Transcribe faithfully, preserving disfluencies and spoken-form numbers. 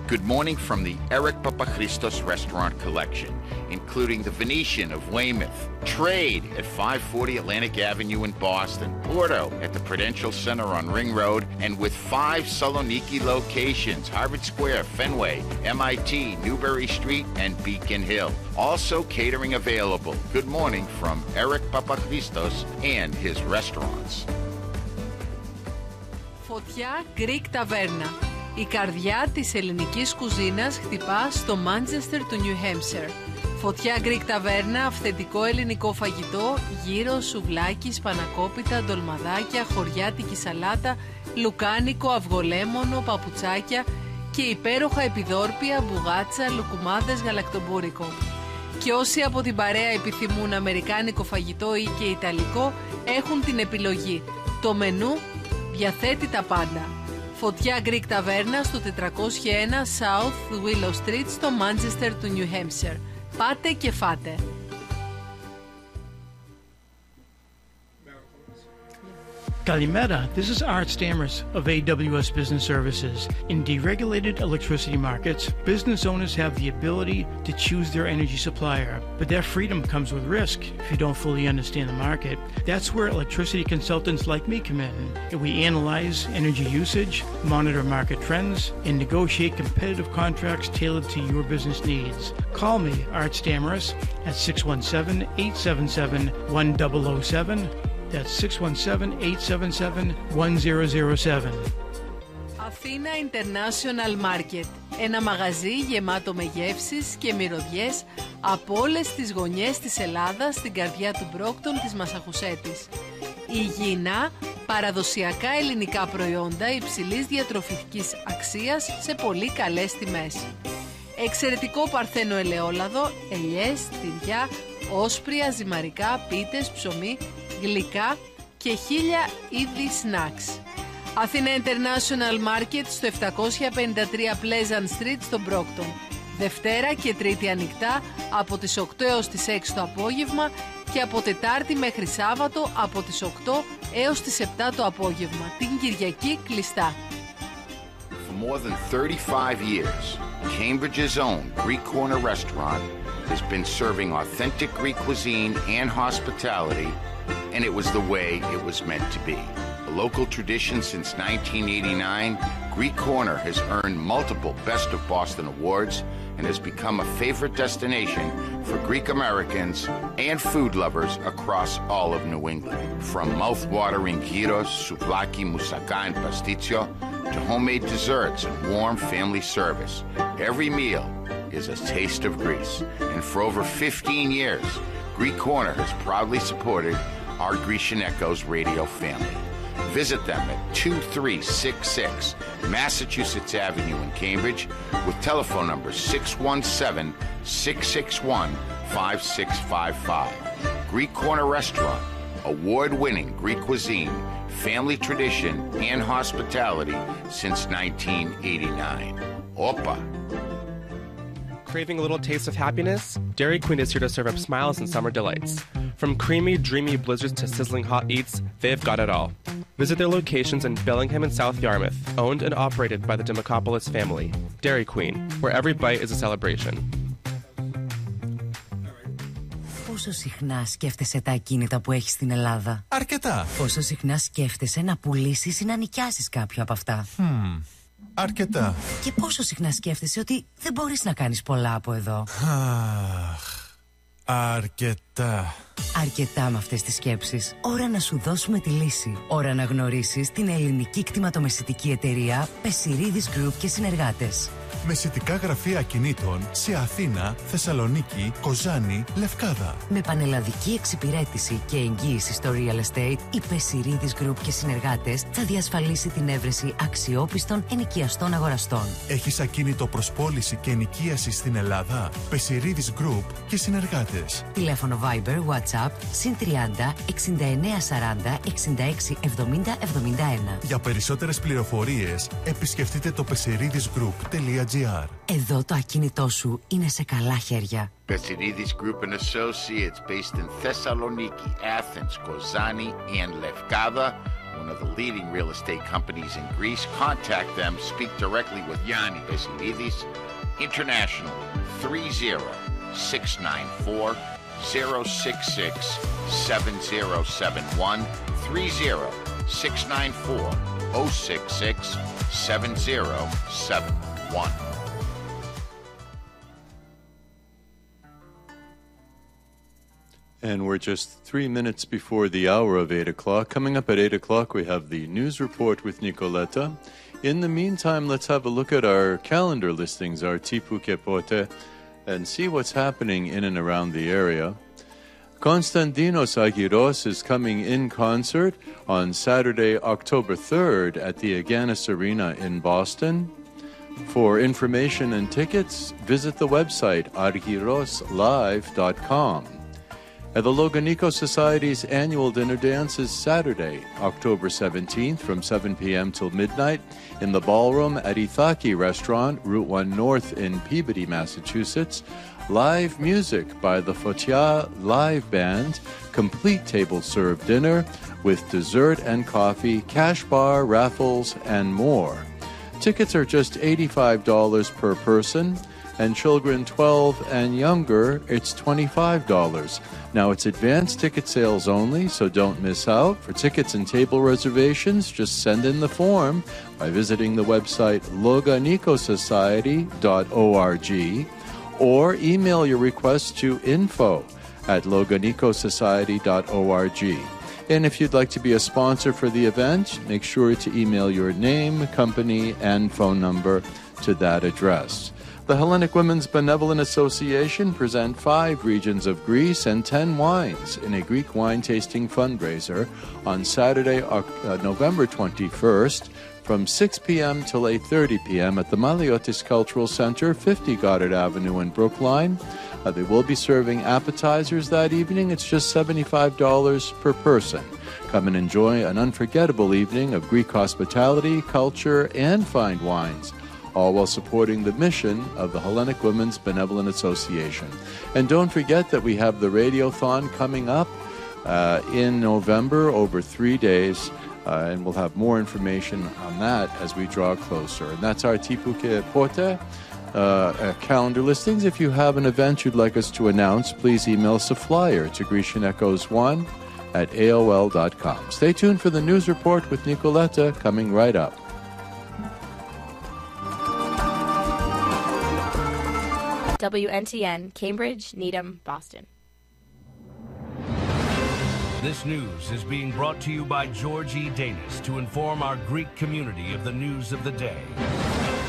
Good morning from the Eric Papachristos Restaurant Collection, including the Venetian of Weymouth, Trade at five forty Atlantic Avenue in Boston, Porto at the Prudential Center on Ring Road, and with five Saloniki locations, Harvard Square, Fenway, M I T, Newbury Street, and Beacon Hill. Also catering available. Good morning from Eric Papachristos and his restaurants. Φωτιά Greek Taverna. Η καρδιά της ελληνικής κουζίνας χτυπά στο Μάντσεστερ του Νιου Χέμψερ. Φωτιά Greek Taverna, αυθεντικό ελληνικό φαγητό, γύρο, σουβλάκι, σπανακόπιτα, ντολμαδάκια, χωριάτικη σαλάτα, λουκάνικο, αυγολέμονο, παπουτσάκια και υπέροχα επιδόρπια, μπουγάτσα, λουκουμάδες, γαλακτομπούρικο. Και όσοι από την παρέα επιθυμούν αμερικάνικο φαγητό ή και ιταλικό, έχουν την επιλογή. Το μενού διαθέτει τα πάντα. Φωτιά Greek Taverna στο τετρακόσια ένα South Willow Street στο Manchester του New Hampshire. Πάτε και φάτε. Kalimera, this is Art Stammers of A W S Business Services. In deregulated electricity markets, business owners have the ability to choose their energy supplier, but that freedom comes with risk if you don't fully understand the market. That's where electricity consultants like me come in. We analyze energy usage, monitor market trends, and negotiate competitive contracts tailored to your business needs. Call me, Art Stammers, at six one seven, eight seven seven, one zero zero seven. That's six one seven, eight seven seven, one zero zero seven. Αθήνα International Market. Ένα μαγαζί γεμάτο με γεύσεις και μυρωδιές από όλες τις γωνιές της Ελλάδας στην καρδιά του Μπρόκτον της Μασαχουσέτης. Υγιεινά, παραδοσιακά ελληνικά προϊόντα υψηλής διατροφικής αξίας σε πολύ καλές τιμές. Εξαιρετικό παρθένο ελαιόλαδο, ελιές, τυριά, όσπρια, ζυμαρικά, πίτες, ψωμί, γλυκά και χίλια είδη σνακς. Αθήνα International Market στο επτακόσια πενήντα τρία Pleasant Street στο Brockton. Δευτέρα και Τρίτη ανοιχτά από τις οκτώ έως τις έξι το απόγευμα και από Τετάρτη μέχρι Σάββατο από τις οκτώ έως τις επτά το απόγευμα. Την Κυριακή κλειστά. For more than thirty-five years, Cambridge's own Greek Corner restaurant has been serving authentic Greek cuisine and hospitality, and it was the way it was meant to be. A local tradition since nineteen eighty-nine, Greek Corner has earned multiple Best of Boston awards and has become a favorite destination for Greek Americans and food lovers across all of New England. From mouth-watering gyros, souvlaki, moussaka, and pasticcio, to homemade desserts and warm family service, every meal is a taste of Greece. And for over fifteen years, Greek Corner has proudly supported our Grecian Echoes radio family. Visit them at two three six six Massachusetts Avenue in Cambridge with telephone number six one seven, six six one, five six five five. Greek Corner Restaurant, award-winning Greek cuisine, family tradition, and hospitality since nineteen eighty-nine. Opa! Craving a little taste of happiness? Dairy Queen is here to serve up smiles and summer delights. From creamy, dreamy blizzards to sizzling hot eats, they've got it all. Visit their locations in Bellingham and South Yarmouth, owned and operated by the Demokopoulos family. Dairy Queen, where every bite is a celebration. Πόσο συχνά σκέφτεσαι τα ακίνητα που έχεις στην Ελλάδα? Αρκετά. Πόσο συχνά σκέφτεσαι να πουλήσεις ή να νοικιάσεις κάποιο από αυτά? Hmm. Αρκετά. Και πόσο συχνά σκέφτεσαι ότι δεν μπορείς να κάνεις πολλά από εδώ? Αχ, αρκετά. Αρκετά με αυτές τις σκέψεις. Ώρα να σου δώσουμε τη λύση. Ώρα να γνωρίσεις την ελληνική κτηματομεσητική εταιρεία Πεσιρίδης Group και συνεργάτες. Μεσητικά γραφεία ακινήτων σε Αθήνα, Θεσσαλονίκη, Κοζάνη, Λευκάδα. Με πανελλαδική εξυπηρέτηση και εγγύηση στο real estate, η Πεσιρίδης Group και συνεργάτες θα διασφαλίσει την έβρεση αξιόπιστων ενοικιαστών αγοραστών. Έχεις ακίνητο προς πώληση και ενοικίαση στην Ελλάδα? Πεσιρίδης Group και συνεργάτες. Τηλέφωνο Viber, WhatsApp, συν τριάντα, εξήντα εννέα σαράντα, εξήντα έξι εβδομήντα εβδομήντα ένα. Για περισσότερες πληροφορίες, επισκεφτείτε το πεσιρίδισgroup τελεία gr. Εδώ το ακίνητό σου είναι σε καλά χέρια. Pesiridis Group and Associates based in Thessaloniki, Athens, Kozani, and Lefkada one of the leading real estate companies in Greece. Contact them. Speak directly with Yanni Besilidis. International, three zero six nine four zero six six seven zero seven one, three zero six nine four zero six six seven zero seven one. And we're just three minutes before the hour of eight o'clock. Coming up at eight o'clock, we have the news report with Nicoletta. In the meantime, let's have a look at our calendar listings, our Tipu ke Pote, and see what's happening in and around the area. Konstantinos Agiros is coming in concert on Saturday, October third at the Aganis Arena in Boston. For information and tickets, visit the website argyros live dot com. At the Loganiko Society's annual dinner dance is Saturday, October seventeenth from seven p.m. till midnight in the ballroom at Ithaki Restaurant, Route one North in Peabody, Massachusetts. Live music by the Fotia Live Band, complete table-served dinner with dessert and coffee, cash bar, raffles, and more. Tickets are just eighty-five dollars per person, and children twelve and younger, it's twenty-five dollars. Now, it's advanced ticket sales only, so don't miss out. For tickets and table reservations, just send in the form by visiting the website loganiko society dot org or email your request to info at loganiko society dot org. And if you'd like to be a sponsor for the event, make sure to email your name, company, and phone number to that address. The Hellenic Women's Benevolent Association present five regions of Greece and ten wines in a Greek wine tasting fundraiser on Saturday, uh, November twenty-first from six p.m. till eight thirty p.m. at the Maliotis Cultural Center, fifty Goddard Avenue in Brookline. Uh, they will be serving appetizers that evening. It's just seventy-five dollars per person. Come and enjoy an unforgettable evening of Greek hospitality, culture, and fine wines, all while supporting the mission of the Hellenic Women's Benevolent Association. And don't forget that we have the Radiothon coming up uh, in November over three days, uh, and we'll have more information on that as we draw closer. And that's our Tipu ke Pote uh, uh, calendar listings. If you have an event you'd like us to announce, please email us a flyer to Grecian Echoes one at A O L dot com. Stay tuned for the news report with Nicoletta coming right up. W N T N, Cambridge, Needham, Boston. This news is being brought to you by George E. Danis to inform our Greek community of the news of the day.